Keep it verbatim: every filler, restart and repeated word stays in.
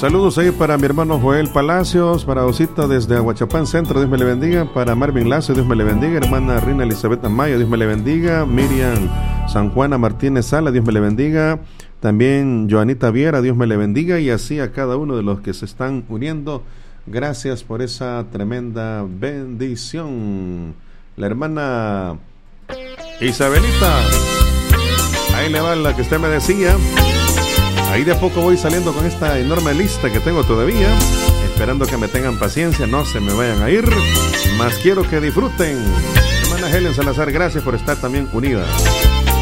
Saludos ahí para mi hermano Joel Palacios, para Osita desde Aguachapán Centro, Dios me le bendiga. Para Marvin Lazo, Dios me le bendiga. Hermana Rina Elizabeth Amaya, Dios me le bendiga. Miriam San Juana Martínez Sala, Dios me le bendiga. También Joanita Viera, Dios me le bendiga. Y así a cada uno de los que se están uniendo. Gracias por esa tremenda bendición. La hermana Isabelita, ahí le va la que usted me decía. Ahí de a poco voy saliendo con esta enorme lista que tengo todavía, esperando que me tengan paciencia, no se me vayan a ir, más quiero que disfruten. Hermana Helen Salazar, gracias por estar también unida.